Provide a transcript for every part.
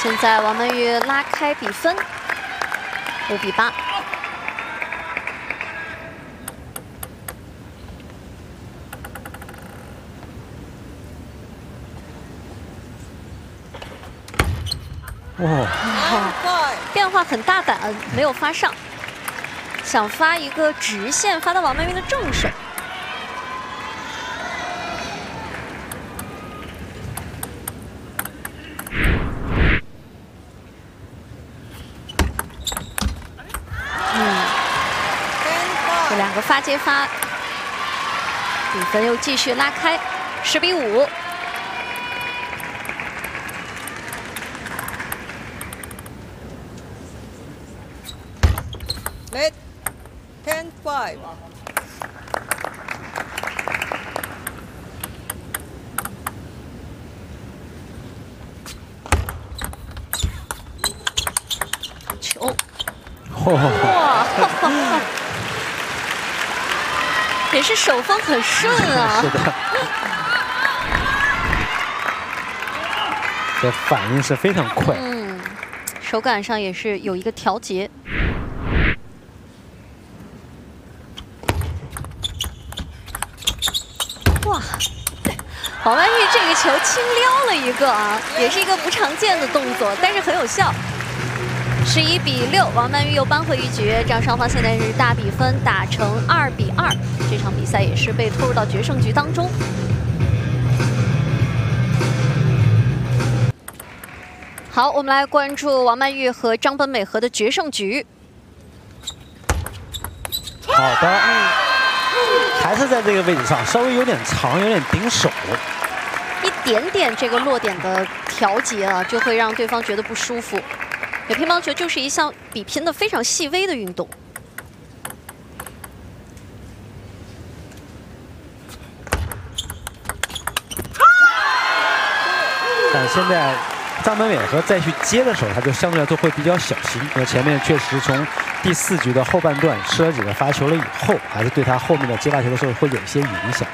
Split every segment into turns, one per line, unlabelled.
现在王曼玉拉开比分，5比8。
哇，
变化很大胆，没有发上，想发一个直线，发到王曼玉的正手。 这2个发接发，比分又继续拉开，10比5。
Let 10-5。
球，
哇！
也是手风很顺啊。
是的，这反应是非常快。
手感上也是有一个调节。哇，王曼玉这个球轻撩了一个啊，也是一个不常见的动作，但是很有效。11比6，王曼玉又扳回一局，这样双方现在是大比分打成2比2。这场比赛也是被拖入到决胜局当中。好，我们来关注王曼玉和张本美和的决胜局。
好的，还是在这个位置上，稍微有点长，有点顶手。
一点点这个落点的调节啊，就会让对方觉得不舒服。乒乓球就是一项比拼的非常细微的运动。
但现在张本美和再去接的时候，他就相对来说会比较小心，因为前面确实从第4局的后半段失了几个发球了以后，还是对他后面的接发球的时候会有一些影响。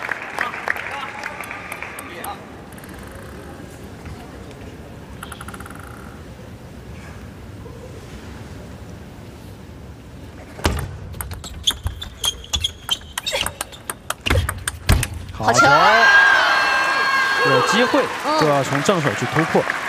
好球！有机会就要从正手去突破。